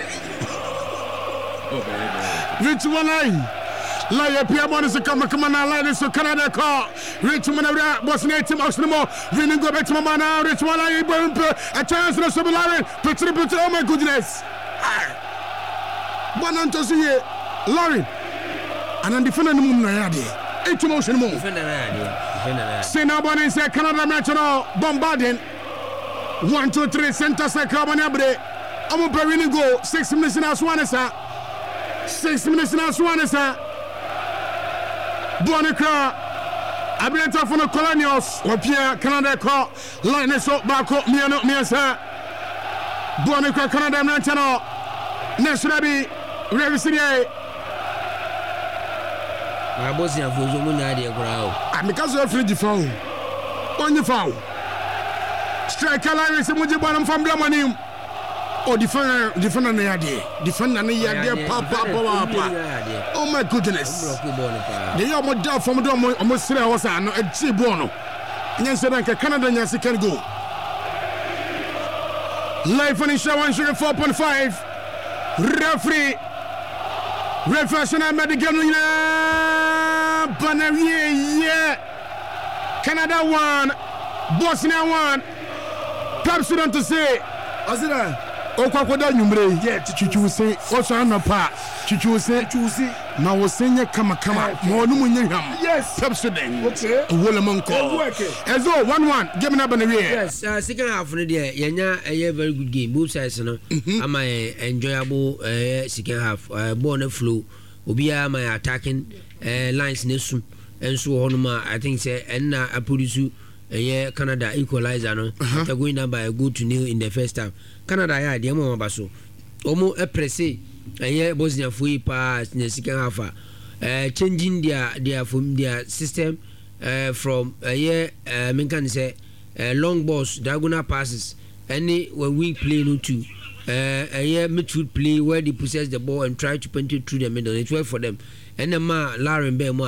Rich walai lai apia bona so kama kama na lai so Canada ko Rich mana Bosnia team Osmo winning go bet mama na Rich walai bombe a chance no so bilare petri petri oh my goodness bona ntoso ye Lauren anan defend no mum na yade eight motion more. Defender na defender na. Sena Boni say Canada National bombarding. One, two, three, center second Boni abre. Amu Perini go six minutes in Aswanesa. Six minutes in Aswanesa. Boni kra. Abrenta for the Colonials. Wapia Canada call. Line is up back up. Miano Miasa. Boni kra Canada National. National be Revisity. My boss is a fool, I did grow. I'm because of free phone. On your phone. Striker Larry, some of the bottom from Blamanim. Oh, defender, defender, the idea. Defender, the idea, papa, papa. Oh, my goodness. The are more down from the almost three hours and a cheap bono. Yes, I can Canada, yes, can go. Life on show one sugar four point five. Referee. Reflection and medical. Banawie, yeah. Canada one, Bosnia one. Perhaps you don't to say, Azina. Okwakoda nyumre, yeah, chichu say, also no pa, chichu say, chusi. Na wosenye kama kama, mo no munye ham. Yes, Pepsodent. Okay. Wole monko. Ezo one one, give me na Banawie. Yes, uh, second half no there, yenya a very good game. Both sides no. Am I enjoyable uh, second half. Uh, born a flow. Obia my attacking uh, lines nesu enso honoma I think say enna aproduce eh Canada equalizer no uh-huh. After going down by a good to nil in the first half Canada ya de mo baso omo e presse eh Bosnia foi pass in the second half uh, changing their their from their system uh, from eh uh, men can say uh, long balls diagonal passes any when we play no two Uh, a year midfield play where they possess the ball and try to penetrate through the middle. It worked for them. And the man Lauren Bema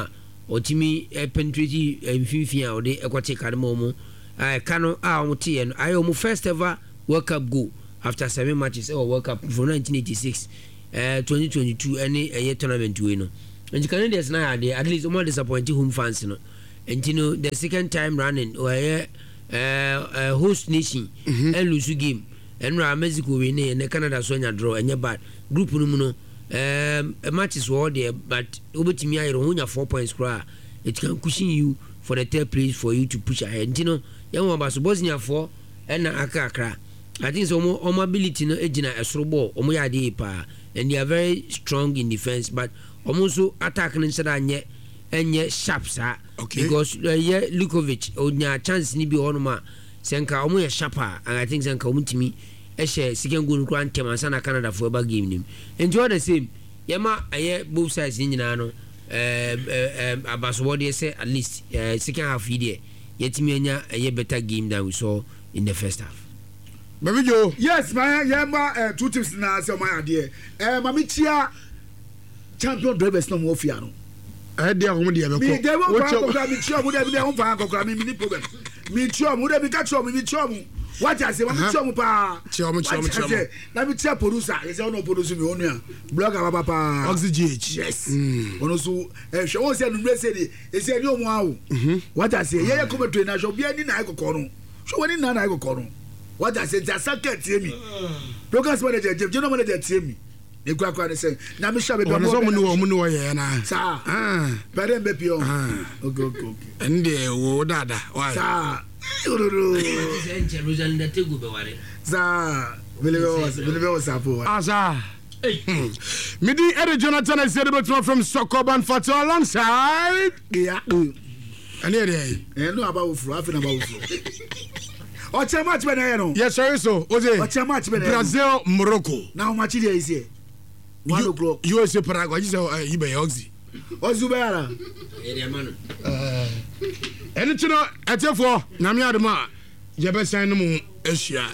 otimi penetrate mfimfin a ode ekote kademo mo eh kano a omote no ayo mo first ever World Cup goal after seven matches or World Cup from nineteen eighty-six uh, twenty twenty-two any a tournament we no and Canadians na at least more disappointing home fans no and you know the second time running or uh, uh, host nation mm-hmm. and lose game and Mexico win and Canada so draw and bad group no no um matches were there but over to me I don't four points cry it can cushion you for the third place for you to push ahead and you know young about Bosnia for and Akakra I think so more ability no ejina esoro ball omo ya dey pa and they are very strong in defense but almost attack no instead anye enye sharp sa okay. Because uh, yeah Lukovic onya chance ni bi onoma senka omo ya sharper and I think senka omo timi e share second goal kran temansa na Canada for ba game nim enjoy the same yema aye both sides nyina no eh eh abaso dey say at least uh, second half here yetimi anya aye better game than we saw in the first half. Baby Joe. Yes, my yamba uh, two tips na say my idea. Eh mami chia champion drivers no mo fia no. Eh dia ho dia be ko. Me dey won fa ko mi chia mo dey be won fa ko mi ni problem. Mi chia mo dey be ka chia mo mi chia mo. What I say, what chia mo pa. Chia mo chia mo chia mo. Na mi chia producer, you say no producer me onu a. Blogger papa. Oxygen. Yes. Ono so eh hwe won say no me say dey, e say ni o mo awo. What I say, ye ye come train na so bia ni na ikoko no. So woni na na ikoko no. What I said, just second to me. Progress manager, general manager to me. The crack on the same. Now, Miss Shabby, don't know who na. Sir, ah, but then be pure. Okay, okay. And the old dada, why? Sir, Jerusalem, the Tigu Bewari. Sir, believe it was Sapo. Ah, sir. Midi Eddie Jonathan is able to from Sokoban for two alongside. Yeah, and here they know about Fro, I about Fro. Oche match be na no. Yes sir so. Oje. Oche match be na. Brazil Morocco. Now how much is here? one o'clock. U S A Paraguay. You say you be Oxy. Ozu be ara. Area man. Eh. Eni tino etefo na me adema. Je be san no mu ehia.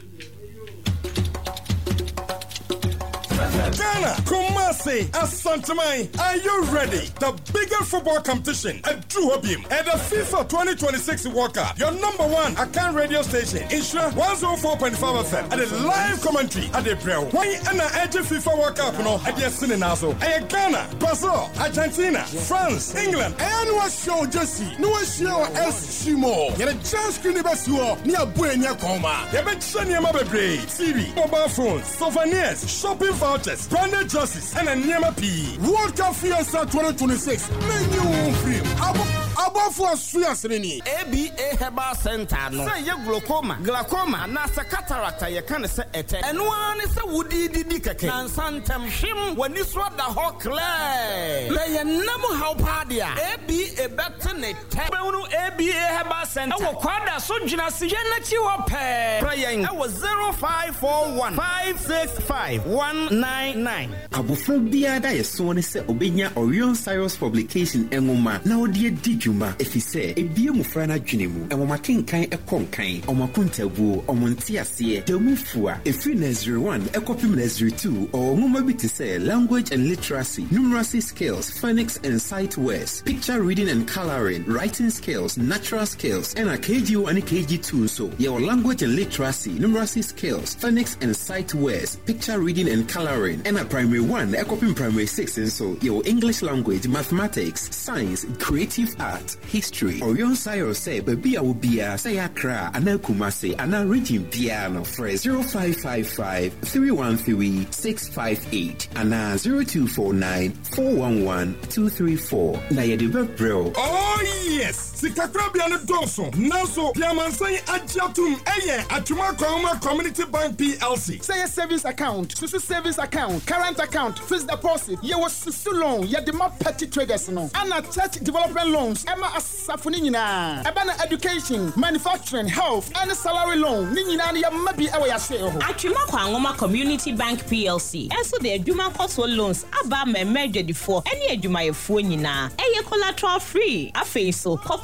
Ghana, Kumasi, Asantamai, are you ready? The biggest football competition at Juhobim and the FIFA twenty twenty-six World Cup. Your number one Akan radio station, Isra one oh four point five F M, and a live commentary at the Brel. Why an edge FIFA World Cup no at the Sininazo? I Ghana, Brazil, Argentina, France, England, and was show Jesse, no show S Shimo. Get a chance to the best you are near Buena Coma. You bet Shania Mabe, T V, mobile phones, souvenirs, shopping vouchers, branded jerseys, and a Niema P. World Cup Fiesta twenty twenty-six. Menu free. Above for Swiasini. A B A Herbal Center. No. Say your glaucoma, glaucoma, nasa cataract, you can say it. And one is a woody didicake. And Santam Shim when you swap the hawk clay. Lay a number how padia. A B A Bactonet. Tabunu A B A Herbal Center. Our quadra Sujina Siena Chiwa Pay. Praying. I was zero five four one five six five one nine nine. Abufobia da yesone se obenya Orion Cyrus publication engoma na odie dijuma efise ebie mufra na dwenemu enwoma kenkan ekonkan omakuntabu omontiase demufua efri na zero one ekopim na zero two or ngoma bi te say language and literacy numeracy skills phonics and sight words picture reading and coloring writing skills natural skills and a K G one and K G two so your language and literacy numeracy skills phonics and sight words picture reading and coloring and a primary one ekopim primary six and so your English language mathematics science creative art history Orion Cyrus say baby I will be a say Accra and Kumasi and a region piano for zero five five five three one three six five eight and a zero two four nine four one one two three four na yedibe bro. Oh yes Sikakrabia no doso naso Piamansan Ajatum eye Atuma Kwama Community Bank P L C say a savings account susu savings account current account fixed deposit ye was susu loan ye de ma petty traders no and a church development loans ema asafuni nyina eba na education manufacturing health and salary loan ni nyina na ye ma bi e ya share ho Atuma Kwangoma Community Bank P L C enso de adwuma koso loans aba memedwedifo ene adwumayefo nyina eye collateral free afei so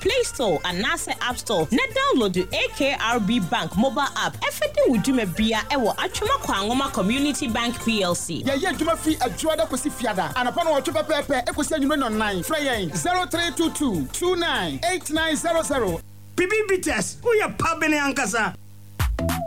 Play Store and Nasa App Store. Na download the A K R B Bank mobile app. Everything we do me bia ewo Achuma Kwangoma Community Bank P L C. Yeah, yeah, Juma free a Juada Kosi Fiada. And upon our Chupa Pepe, Ecosia Union online. Frey zero three two two two nine eight nine zero zero. Bibi Bites, who ya pabene ankasa?